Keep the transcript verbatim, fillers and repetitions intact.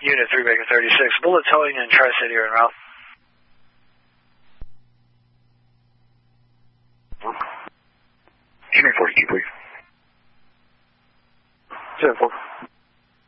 Unit three Baker thirty-six, bullet towing in Tri-City or en route. Unit forty-two, please. seven four.